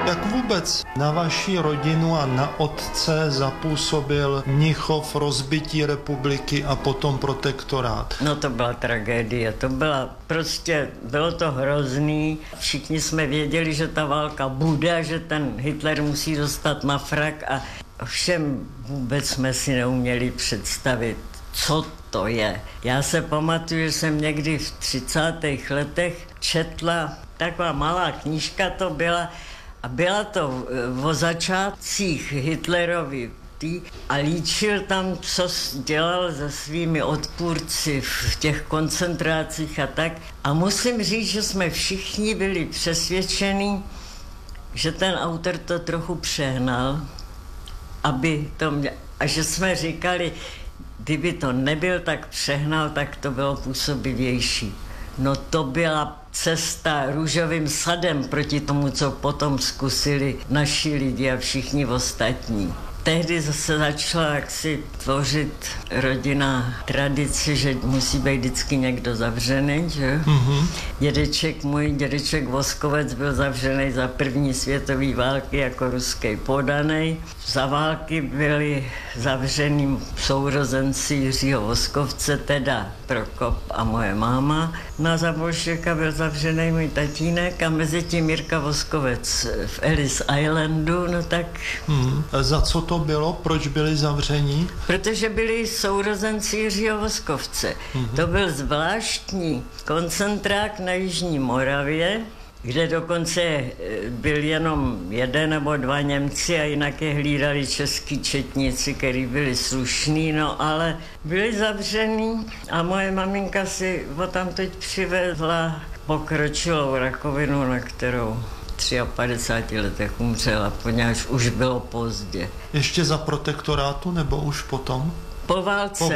Jak vůbec na vaši rodinu a na otce zapůsobil Mnichov, rozbití republiky a potom protektorát? No to byla tragédie, bylo to hrozný. Všichni jsme věděli, že ta válka bude, že ten Hitler musí dostat na frak a všem vůbec jsme si neuměli představit, co to je. Já se pamatuju, že jsem někdy v 30. letech četla, taková malá knížka to byla, a byla to o začátcích Hitlerovy a líčil tam, co dělal se svými odpůrci v těch koncentrácích a tak. A musím říct, že jsme všichni byli přesvědčeni, že ten autor to trochu přehnal, a že jsme říkali, kdyby to nebyl tak přehnal, tak to bylo působivější. No to byla cesta růžovým sadem proti tomu, co potom zkusili naši lidi a všichni ostatní. Tehdy zase začala jaksi tvořit rodina tradici, že musí být vždycky někdo zavřený, že? Mm-hmm. Můj dědeček Voskovec byl zavřený za první světové války jako ruský podanej. Za války byli zavřeným sourozenci Jiřího Voskovce, teda Prokop a moje máma. Na za bolševika byl zavřený můj tatínek a mezi tím Jirka Voskovec v Ellis Islandu, no tak... Za co to bylo? Proč byli zavření? Protože byli sourozenci Jiřího Voskovce. To byl zvláštní koncentrák na Jižní Moravě, kde dokonce byl jenom 1 nebo 2 Němci a jinak je hlídali český četníci, kteří byli slušní, no ale byli zavření a moje maminka si odtamtud přivezla pokročilou rakovinu, na kterou 53 letech umřela, poněvadž už bylo pozdě. Ještě za protektorátu nebo už potom? Po válce.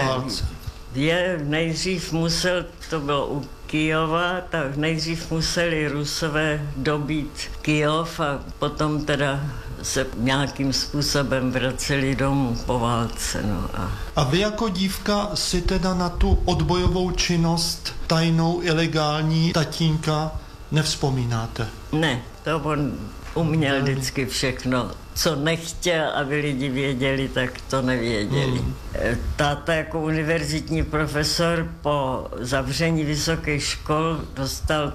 Nejdřív to bylo u Kyjova, tak nejdřív museli Rusové dobít Kyjov a potom teda se nějakým způsobem vraceli domů po válce. No a vy jako dívka si teda na tu odbojovou činnost tajnou, ilegální tatínka nevzpomínáte? Ne, to on uměl vždycky všechno. Co nechtěl, aby lidi věděli, tak to nevěděli. Táta jako univerzitní profesor po zavření vysokých škol dostal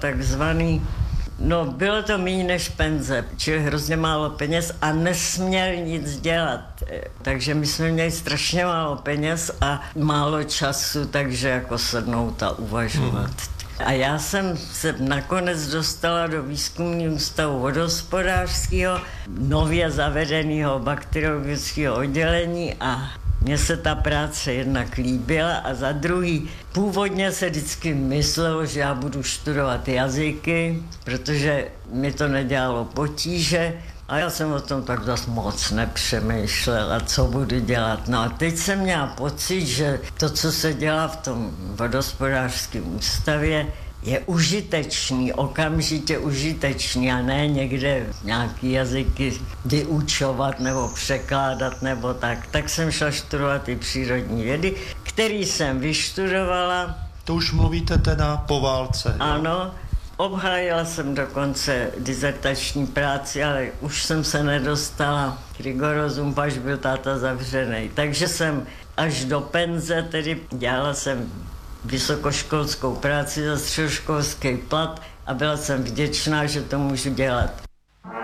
bylo to méně než penze, čili hrozně málo peněz a nesměl nic dělat. Takže my jsme měli strašně málo peněz a málo času, takže jako sednout a uvažovat. A já jsem se nakonec dostala do výzkumného ústavu vodohospodářského, nově zavedeného bakteriologického oddělení a mně se ta práce jednak líbila a za druhý, původně se vždycky myslelo, že já budu studovat jazyky, protože mi to nedělalo potíže a já jsem o tom tak zase moc nepřemýšlela, co budu dělat. No a teď jsem měla pocit, že to, co se dělá v tom vodohospodářském ústavě, je užitečný, okamžitě užitečný a ne někde nějaký jazyky vyučovat nebo překládat nebo tak. Tak jsem šla studovat i přírodní vědy, který jsem vyštudovala. To už mluvíte teda po válce. Ano, obhájila jsem dokonce dizertační práci, ale už jsem se nedostala k rigorózům, až byl táta zavřený. Takže jsem až do penze, tedy dělala jsem vysokoškolskou práci za středoškolský plat a byla jsem vděčná, že to můžu dělat.